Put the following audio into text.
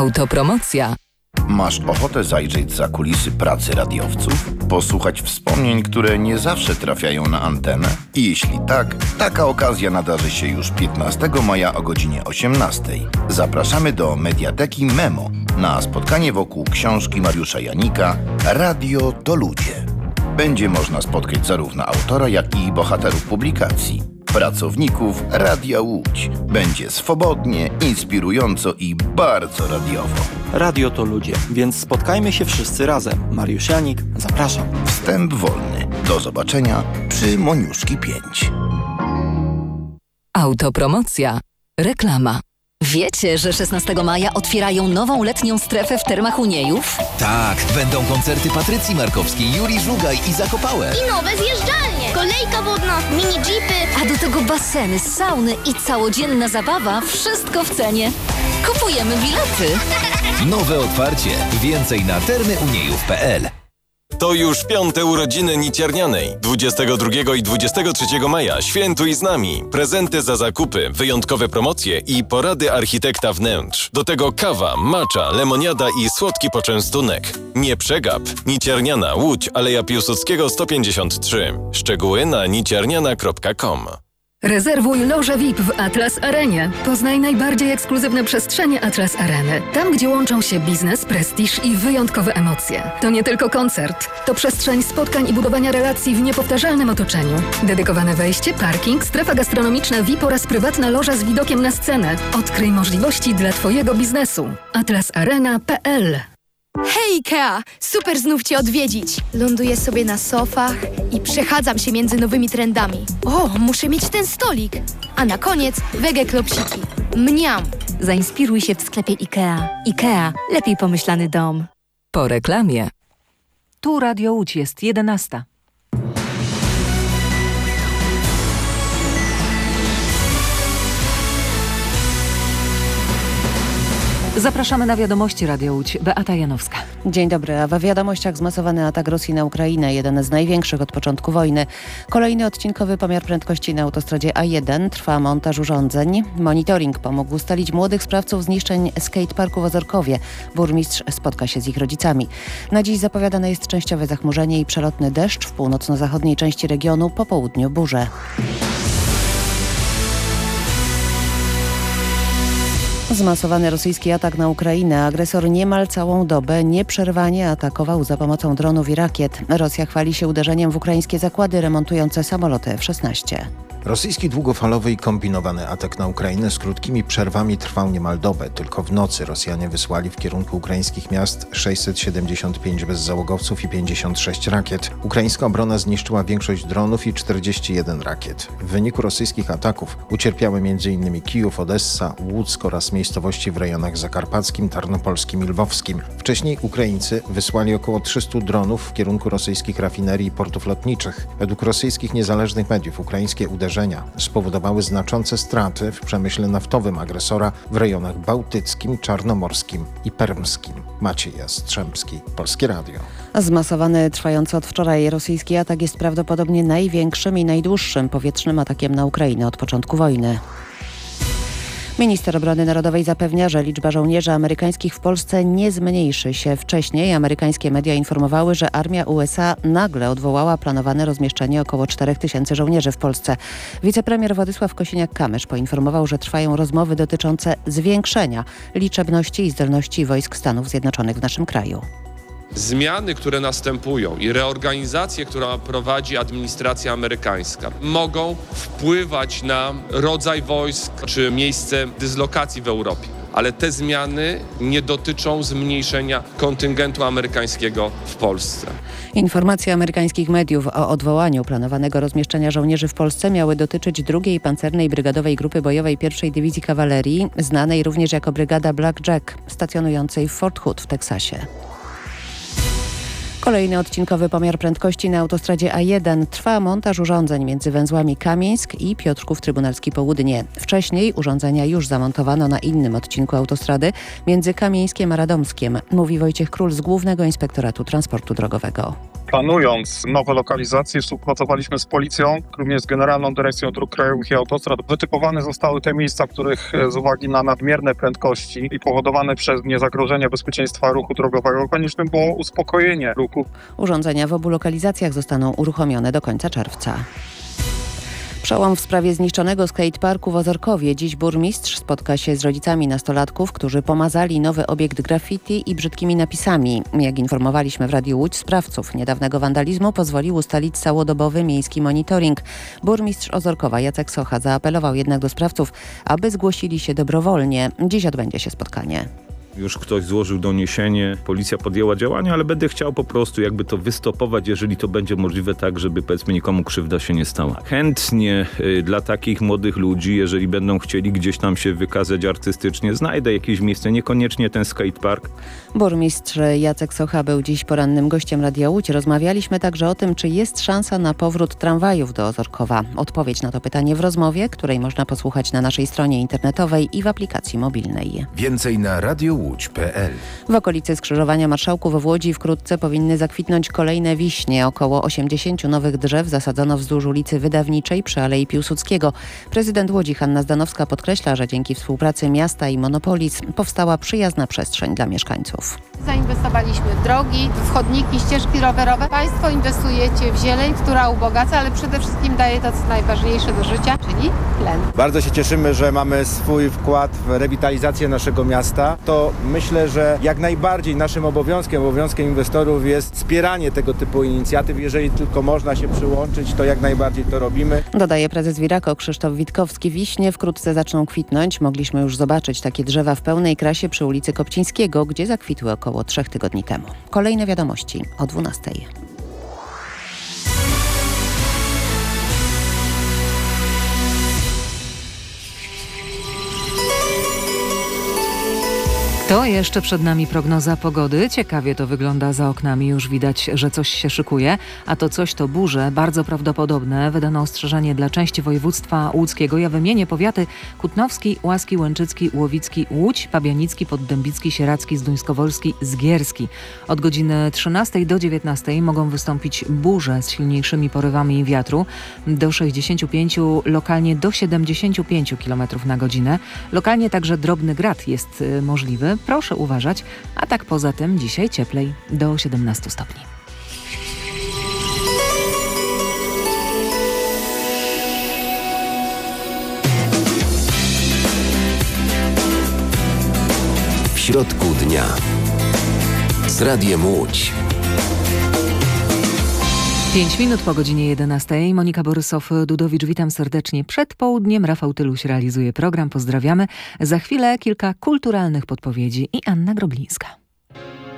Autopromocja. Masz ochotę zajrzeć za kulisy pracy radiowców? Posłuchać wspomnień, które nie zawsze trafiają na antenę? I jeśli tak, taka okazja nadarzy się już 15 maja o godzinie 18. Zapraszamy do Mediateki Memo na spotkanie wokół książki Mariusza Janika Radio to ludzie. Będzie można spotkać zarówno autora, jak i bohaterów publikacji, pracowników Radia Łódź. Będzie swobodnie, inspirująco i bardzo radiowo. Radio to ludzie, więc spotkajmy się wszyscy razem. Mariusz Janik, zapraszam. Wstęp wolny. Do zobaczenia przy Moniuszki 5. Autopromocja. Reklama. Wiecie, że 16 maja otwierają nową letnią strefę w Termach Uniejów? Tak, będą koncerty Patrycji Markowskiej, Juri Żugaj i Zakopałe. I nowe zjeżdżalnie, kolejka wodna, mini jeepy. A do tego baseny, sauny i całodzienna zabawa, wszystko w cenie. Kupujemy bilety. Nowe otwarcie. Więcej na termyuniejów.pl. To już 5. urodziny Niciarnianej. 22 i 23 maja świętuj z nami. Prezenty za zakupy, wyjątkowe promocje i porady architekta wnętrz. Do tego kawa, macza, lemoniada i słodki poczęstunek. Nie przegap. Niciarniana, Łódź, Aleja Piłsudskiego 153. Szczegóły na niciarniana.com. Rezerwuj loże VIP w Atlas Arenie. Poznaj najbardziej ekskluzywne przestrzenie Atlas Areny. Tam, gdzie łączą się biznes, prestiż i wyjątkowe emocje. To nie tylko koncert. To przestrzeń spotkań i budowania relacji w niepowtarzalnym otoczeniu. Dedykowane wejście, parking, strefa gastronomiczna VIP oraz prywatna loża z widokiem na scenę. Odkryj możliwości dla Twojego biznesu. atlasarena.pl. Hej Ikea! Super znów Cię odwiedzić! Ląduję sobie na sofach i przechadzam się między nowymi trendami. O, muszę mieć ten stolik! A na koniec wege klopsiki. Mniam! Zainspiruj się w sklepie IKEA. IKEA. Lepiej pomyślany dom. Po reklamie. Tu Radio Łódź, jest 11. Zapraszamy na wiadomości Radio Łódź. Beata Janowska. Dzień dobry, a w wiadomościach zmasowany atak Rosji na Ukrainę, jeden z największych od początku wojny. Kolejny odcinkowy pomiar prędkości na autostradzie A1, trwa montaż urządzeń. Monitoring pomógł ustalić młodych sprawców zniszczeń skateparku w Ozorkowie. Burmistrz spotka się z ich rodzicami. Na dziś zapowiadane jest częściowe zachmurzenie i przelotny deszcz, w północno-zachodniej części regionu, po południu burze. Zmasowany rosyjski atak na Ukrainę. Agresor niemal całą dobę nieprzerwanie atakował za pomocą dronów i rakiet. Rosja chwali się uderzeniem w ukraińskie zakłady remontujące samoloty F-16. Rosyjski długofalowy i kombinowany atak na Ukrainę z krótkimi przerwami trwał niemal dobę. Tylko w nocy Rosjanie wysłali w kierunku ukraińskich miast 675 bezzałogowców i 56 rakiet. Ukraińska obrona zniszczyła większość dronów i 41 rakiet. W wyniku rosyjskich ataków ucierpiały m.in. Kijów, Odessa, Łuck oraz miejscowości w rejonach zakarpackim, tarnopolskim i lwowskim. Wcześniej Ukraińcy wysłali około 300 dronów w kierunku rosyjskich rafinerii i portów lotniczych. Według rosyjskich niezależnych mediów ukraińskie uderzenia spowodowały znaczące straty w przemyśle naftowym agresora w rejonach bałtyckim, czarnomorskim i permskim. Maciej Jastrzębski, Polskie Radio. Zmasowany, trwający od wczoraj rosyjski atak jest prawdopodobnie największym i najdłuższym powietrznym atakiem na Ukrainę od początku wojny. Minister Obrony Narodowej zapewnia, że liczba żołnierzy amerykańskich w Polsce nie zmniejszy się. Wcześniej amerykańskie media informowały, że armia USA nagle odwołała planowane rozmieszczenie około 4000 żołnierzy w Polsce. Wicepremier Władysław Kosiniak-Kamysz poinformował, że trwają rozmowy dotyczące zwiększenia liczebności i zdolności wojsk Stanów Zjednoczonych w naszym kraju. Zmiany, które następują i reorganizacje, którą prowadzi administracja amerykańska, mogą wpływać na rodzaj wojsk czy miejsce dyslokacji w Europie. Ale te zmiany nie dotyczą zmniejszenia kontyngentu amerykańskiego w Polsce. Informacje amerykańskich mediów o odwołaniu planowanego rozmieszczenia żołnierzy w Polsce miały dotyczyć 2. Pancernej Brygadowej Grupy Bojowej 1. Dywizji Kawalerii, znanej również jako Brygada Black Jack, stacjonującej w Fort Hood w Teksasie. Kolejny odcinkowy pomiar prędkości na autostradzie A1. Trwa montaż urządzeń między węzłami Kamieńsk i Piotrków Trybunalski Południe. Wcześniej urządzenia już zamontowano na innym odcinku autostrady między Kamieńskiem a Radomskiem, mówi Wojciech Król z Głównego Inspektoratu Transportu Drogowego. Planując nowe lokalizacje, współpracowaliśmy z policją, również z Generalną Dyrekcją Dróg Krajowych i Autostrad. Wytypowane zostały te miejsca, w których z uwagi na nadmierne prędkości i powodowane przez nie zagrożenie bezpieczeństwa ruchu drogowego konieczne było uspokojenie ruchu. Urządzenia w obu lokalizacjach zostaną uruchomione do końca czerwca. Przełom w sprawie zniszczonego skateparku w Ozorkowie. Dziś burmistrz spotka się z rodzicami nastolatków, którzy pomazali nowy obiekt graffiti i brzydkimi napisami. Jak informowaliśmy w Radiu Łódź, sprawców niedawnego wandalizmu pozwolił ustalić całodobowy miejski monitoring. Burmistrz Ozorkowa Jacek Socha zaapelował jednak do sprawców, aby zgłosili się dobrowolnie. Dziś odbędzie się spotkanie. Już ktoś złożył doniesienie, policja podjęła działania, ale będę chciał po prostu jakby to wystopować, jeżeli to będzie możliwe, tak żeby powiedzmy nikomu krzywda się nie stała. Chętnie dla takich młodych ludzi, jeżeli będą chcieli gdzieś tam się wykazać artystycznie, znajdę jakieś miejsce, niekoniecznie ten skatepark. Burmistrz Jacek Socha był dziś porannym gościem Radia Łódź. Rozmawialiśmy także o tym, czy jest szansa na powrót tramwajów do Ozorkowa. Odpowiedź na to pytanie w rozmowie, której można posłuchać na naszej stronie internetowej i w aplikacji mobilnej. Więcej na radiołódź.pl. W okolicy skrzyżowania Marszałków w Łodzi wkrótce powinny zakwitnąć kolejne wiśnie. Około 80 nowych drzew zasadzono wzdłuż ulicy Wydawniczej przy Alei Piłsudskiego. Prezydent Łodzi Hanna Zdanowska podkreśla, że dzięki współpracy miasta i Monopolis powstała przyjazna przestrzeń dla mieszkańców. Zainwestowaliśmy w drogi, w chodniki, ścieżki rowerowe. Państwo inwestujecie w zieleń, która ubogaca, ale przede wszystkim daje to, co najważniejsze do życia, czyli tlen. Bardzo się cieszymy, że mamy swój wkład w rewitalizację naszego miasta. To myślę, że jak najbardziej naszym obowiązkiem inwestorów jest wspieranie tego typu inicjatyw. Jeżeli tylko można się przyłączyć, to jak najbardziej to robimy. Dodaje prezes Wirako Krzysztof Witkowski. Wiśnie wkrótce zaczną kwitnąć. Mogliśmy już zobaczyć takie drzewa w pełnej krasie przy ulicy Kopcińskiego, gdzie zakwitły około 3 tygodni temu. Kolejne wiadomości o 12:00. To jeszcze przed nami prognoza pogody. Ciekawie to wygląda za oknami. Już widać, że coś się szykuje, a to coś to burze, bardzo prawdopodobne. Wydano ostrzeżenie dla części województwa łódzkiego. Ja wymienię powiaty: Kutnowski, Łaski, Łęczycki, Łowicki, Łódź, Pabianicki, Poddębicki, Sieradzki, Zduńskowolski, Zgierski. Od godziny 13 do 19 mogą wystąpić burze z silniejszymi porywami wiatru do 65, lokalnie do 75 km na godzinę. Lokalnie także drobny grad jest możliwy. Proszę uważać, a tak poza tym dzisiaj cieplej do 17 stopni. W środku dnia z Radiem Łódź. 5 minut po godzinie 11. Monika Borysow-Dudowicz, witam serdecznie. Przed południem Rafał Tyluś realizuje program. Pozdrawiamy. Za chwilę kilka kulturalnych podpowiedzi i Anna Groblińska.